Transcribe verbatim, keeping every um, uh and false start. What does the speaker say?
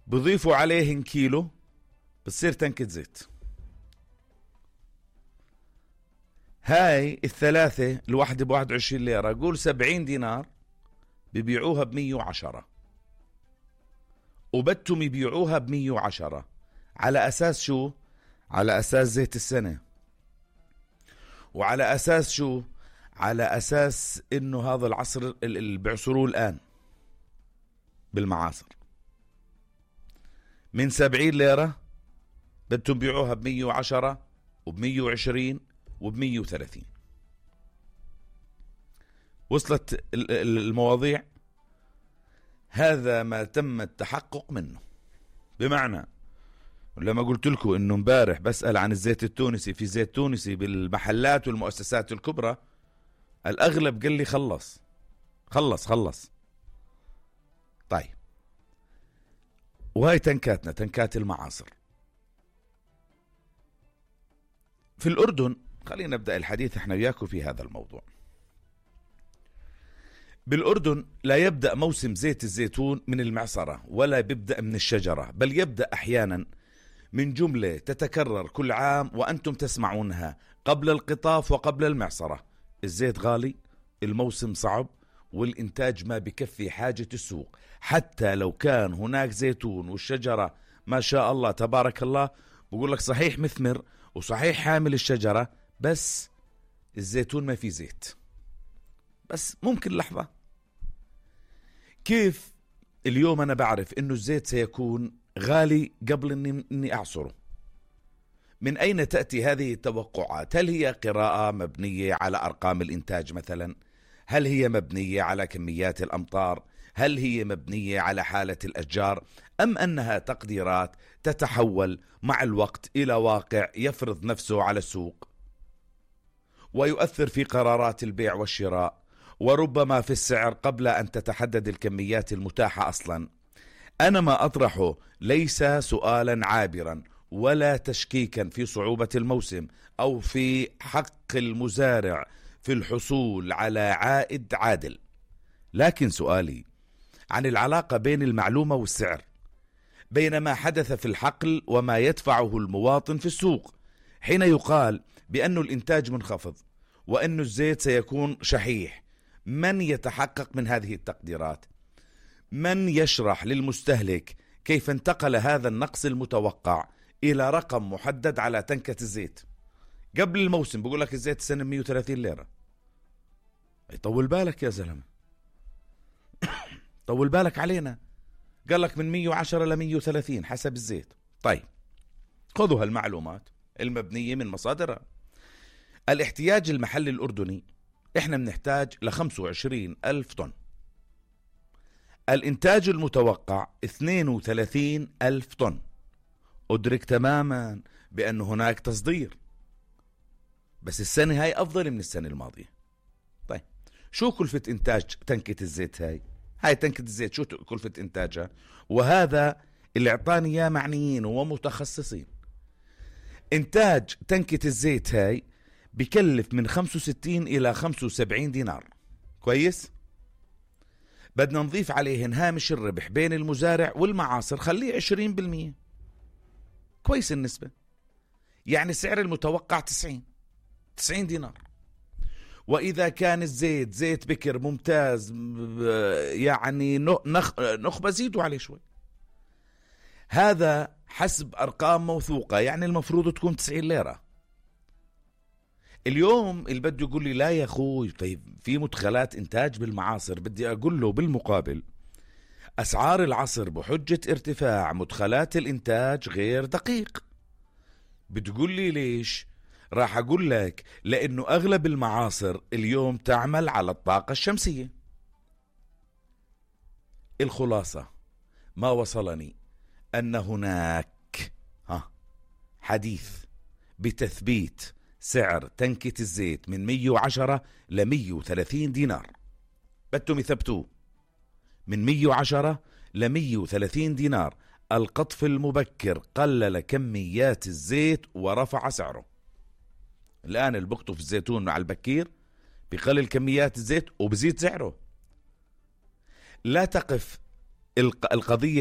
بضيفوا عليهن كيلو، بتصير تنكة زيت. هاي الثلاثة الواحدة بواحد وعشرين ليرة، قول سبعين دينار، ببيعوها بمية وعشرة، وبدتم يبيعوها بمية وعشرة. على أساس شو؟ على أساس زيت السنة، وعلى أساس شو؟ على أساس إنه هذا العصر اللي بيعصروه الآن بالمعاصر من سبعين ليرة بدتم بيعوها بمية وعشرة وبمية وعشرين وبمية وثلاثين. وصلت المواضيع؟ هذا ما تم التحقق منه. بمعنى لما قلت لكم انه امبارح بسأل عن الزيت التونسي، في زيت تونسي بالمحلات والمؤسسات الكبرى، الاغلب قال لي خلص خلص خلص. طيب، وهي تنكاتنا، تنكات المعاصر في الأردن. خلينا نبدأ الحديث احنا وياكم في هذا الموضوع. بالأردن لا يبدأ موسم زيت الزيتون من المعصرة ولا بيبدأ من الشجرة، بل يبدأ أحيانا من جملة تتكرر كل عام وأنتم تسمعونها قبل القطاف وقبل المعصرة. الزيت غالي، الموسم صعب، والإنتاج ما بكفي حاجة السوق. حتى لو كان هناك زيتون والشجرة ما شاء الله تبارك الله، بقول لك صحيح مثمر وصحيح حامل الشجرة، بس الزيتون ما في زيت. بس ممكن لحظة، كيف اليوم أنا بعرف إنه الزيت سيكون غالي قبل إني, إني أعصره؟ من أين تأتي هذه التوقعات؟ هل هي قراءة مبنية على أرقام الإنتاج مثلا؟ هل هي مبنية على كميات الأمطار؟ هل هي مبنية على حالة الأشجار؟ أم أنها تقديرات تتحول مع الوقت إلى واقع يفرض نفسه على السوق ويؤثر في قرارات البيع والشراء، وربما في السعر قبل أن تتحدد الكميات المتاحة أصلا؟ أنا ما أطرحه ليس سؤالا عابرا ولا تشكيكا في صعوبة الموسم أو في حق المزارع في الحصول على عائد عادل، لكن سؤالي عن العلاقة بين المعلومة والسعر، بين ما حدث في الحقل وما يدفعه المواطن في السوق. حين يقال بأن الإنتاج منخفض وأن الزيت سيكون شحيح، من يتحقق من هذه التقديرات؟ من يشرح للمستهلك كيف انتقل هذا النقص المتوقع إلى رقم محدد على تنكة الزيت؟ قبل الموسم بقول لك الزيت السنة مية وثلاثين ليرة. يطول بالك يا زلمة، طول بالك علينا. قال لك من مية وعشرة ل مية وثلاثين حسب الزيت. طيب، خذوا هالمعلومات المبنية من مصادرها. الاحتياج المحلي الأردني احنا بنحتاج ل خمسة وعشرين ألف طن، الإنتاج المتوقع اثنين وثلاثين ألف طن. أدرك تماما بأن هناك تصدير، بس السنة هاي أفضل من السنة الماضية. طيب، شو كلفة إنتاج تنكة الزيت هاي؟ هاي تنكة الزيت شو كلفة إنتاجها؟ وهذا اللي اعطاني اياه معنيين ومتخصصين. إنتاج تنكة الزيت هاي بكلف من خمسة وستين إلى خمسة وسبعين دينار. كويس؟ بدنا نضيف عليهن هامش الربح بين المزارع والمعاصر، خليه عشرين بالمية. كويس النسبة، يعني السعر المتوقع تسعين تسعين دينار. وإذا كان الزيت زيت بكر ممتاز، يعني نخ... نخبة زيدوا عليه شوي. هذا حسب أرقام موثوقة، يعني المفروض تكون تسعين ليرة. اليوم اللي بده يقول لي لا يا أخوي في مدخلات إنتاج بالمعاصر، بدي أقول له بالمقابل أسعار العصر بحجة ارتفاع مدخلات الإنتاج غير دقيق. بتقول لي ليش؟ راح أقول لك لأنه أغلب المعاصر اليوم تعمل على الطاقة الشمسية. الخلاصة ما وصلني أن هناك ها حديث بتثبيت سعر تنكة الزيت من مية وعشرة ل مية وثلاثين دينار. بدتم يثبتوه من مية وعشرة ل مية وثلاثين دينار. القطف المبكر قلل كميات الزيت ورفع سعره. الآن اللي بقطف الزيتون مع البكير بقلل كميات الزيت وبزيد سعره. لا تقف القضية